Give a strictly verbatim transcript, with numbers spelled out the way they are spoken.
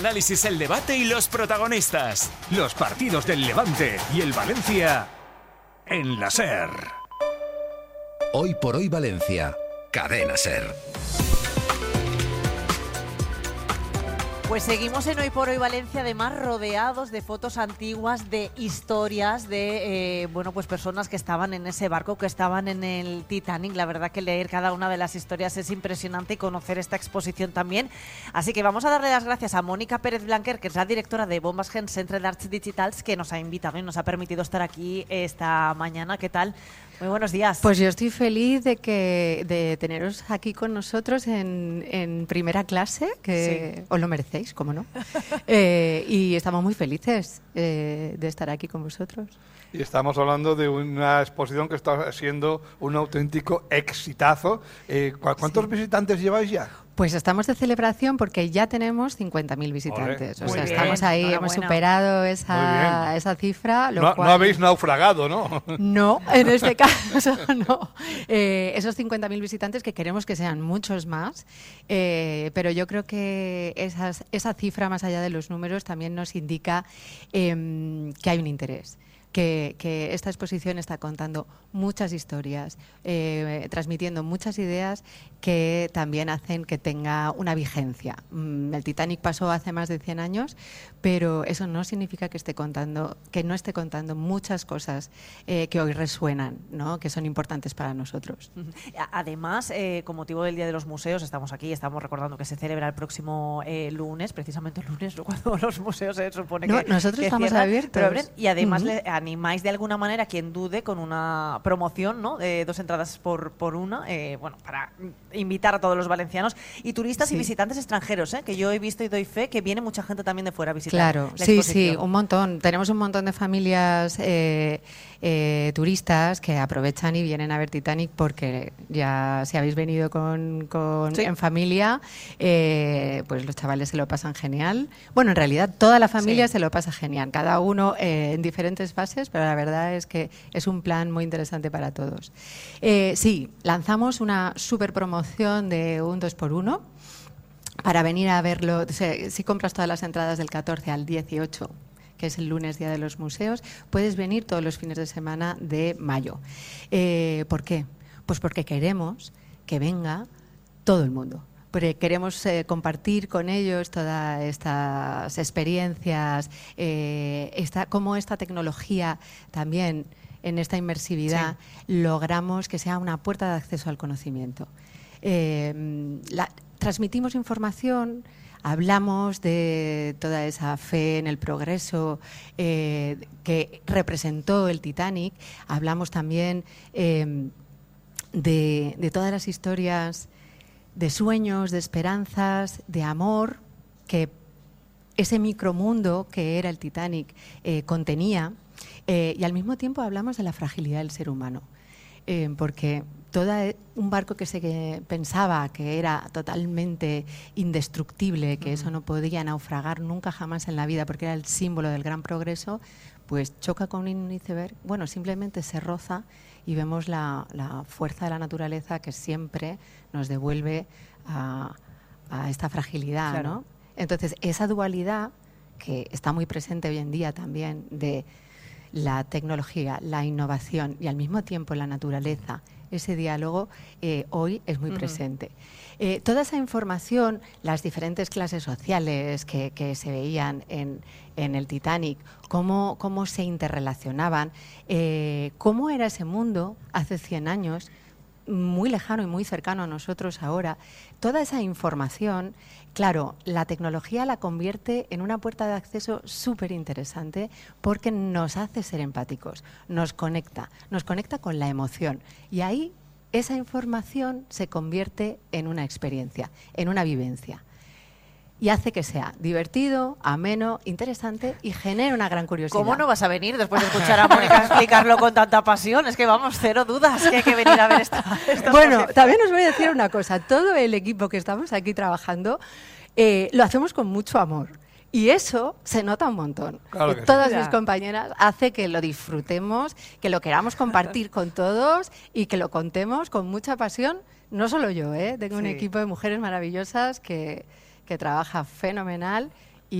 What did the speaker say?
Análisis, el debate y los protagonistas. Los partidos del Levante y el Valencia en la SER. Hoy por hoy Valencia, Cadena SER. Pues seguimos en Hoy por Hoy Valencia, además rodeados de fotos antiguas, de historias de eh, bueno, pues personas que estaban en ese barco, que estaban en el Titanic. La verdad que leer cada una de las historias es impresionante y conocer esta exposición también. Así que vamos a darle las gracias a Mónica Pérez Blanquer, que es la directora de Bombas Gen Centre d'Arts Digitals, que nos ha invitado y nos ha permitido estar aquí esta mañana. ¿Qué tal? Muy buenos días. Pues yo estoy feliz de que de teneros aquí con nosotros en, en primera clase, que sí. Os lo merecéis, cómo no. eh, y estamos muy felices eh, de estar aquí con vosotros. Y estamos hablando de una exposición que está siendo un auténtico exitazo. Eh, ¿Cuántos sí. visitantes lleváis ya? Pues estamos de celebración porque ya tenemos cincuenta mil visitantes. Olé. O sea, Muy estamos bien. ahí, Enhorabuena. hemos superado esa, esa cifra. Lo no, cual... no habéis naufragado, ¿no? No, en este caso no. Eh, esos cincuenta mil visitantes, que queremos que sean muchos más, eh, pero yo creo que esas, esa cifra, más allá de los números, también nos indica eh, que hay un interés. Que, que esta exposición está contando muchas historias, eh, transmitiendo muchas ideas que también hacen que tenga una vigencia. Mm, el Titanic pasó hace más de cien años, pero eso no significa que esté contando, que no esté contando muchas cosas eh, que hoy resuenan, ¿no? Que son importantes para nosotros. Además, eh, con motivo del Día de los Museos, estamos aquí, estamos recordando que se celebra el próximo eh, lunes, precisamente el lunes, cuando los museos se supone no, que nosotros que estamos cierran, abiertos. pero abren, y además uh-huh. le animáis de alguna manera a quien dude con una promoción, ¿no? De dos entradas por, por una, eh, bueno, para invitar a todos los valencianos y turistas sí. y visitantes extranjeros, ¿eh? Que yo he visto y doy fe que viene mucha gente también de fuera a visitar. Claro, la sí, exposición. sí, un montón. Tenemos un montón de familias eh, eh, turistas que aprovechan y vienen a ver Titanic porque ya si habéis venido con, con sí. en familia, eh, pues los chavales se lo pasan genial. Bueno, en realidad toda la familia sí. se lo pasa genial, cada uno eh, en diferentes fases, pero la verdad es que es un plan muy interesante para todos. Eh, sí, lanzamos una super promoción de un dos por uno para venir a verlo. O sea, si compras todas las entradas del catorce al dieciocho, que es el lunes, Día de los Museos, puedes venir todos los fines de semana de mayo. Eh, ¿Por qué? Pues porque queremos que venga todo el mundo. Porque queremos eh, compartir con ellos todas estas experiencias, eh, esta, cómo esta tecnología también, en esta inmersividad, sí. logramos que sea una puerta de acceso al conocimiento. Eh, la, transmitimos información, hablamos de toda esa fe en el progreso eh, que representó el Titanic, hablamos también eh, de, de todas las historias de sueños, de esperanzas, de amor que ese micromundo que era el Titanic eh, contenía, eh, y al mismo tiempo hablamos de la fragilidad del ser humano, eh, porque todo un barco que se que pensaba que era totalmente indestructible, que uh-huh. eso no podía naufragar nunca jamás en la vida porque era el símbolo del gran progreso, pues choca con un iceberg, bueno, simplemente se roza y vemos la, la fuerza de la naturaleza que siempre nos devuelve a, a esta fragilidad, claro. ¿no? Entonces, esa dualidad que está muy presente hoy en día también de la tecnología, la innovación y al mismo tiempo la naturaleza, ese diálogo eh, hoy es muy uh-huh. presente. Eh, toda esa información, las diferentes clases sociales que, que se veían en, en el Titanic, cómo, cómo se interrelacionaban, eh, cómo era ese mundo hace cien años, muy lejano y muy cercano a nosotros ahora, toda esa información, claro, la tecnología la convierte en una puerta de acceso súper interesante porque nos hace ser empáticos, nos conecta, nos conecta con la emoción y ahí esa información se convierte en una experiencia, en una vivencia. Y hace que sea divertido, ameno, interesante y genere una gran curiosidad. ¿Cómo no vas a venir después de escuchar a Mónica explicarlo con tanta pasión? Es que vamos, cero dudas que hay que venir a ver esta, esta Bueno, exposición. También os voy a decir una cosa. Todo el equipo que estamos aquí trabajando eh, lo hacemos con mucho amor. Y eso se nota un montón. Claro que Todas sí. mis compañeras hace que lo disfrutemos, que lo queramos compartir con todos y que lo contemos con mucha pasión. No solo yo, ¿eh? Tengo sí. un equipo de mujeres maravillosas que... que trabaja fenomenal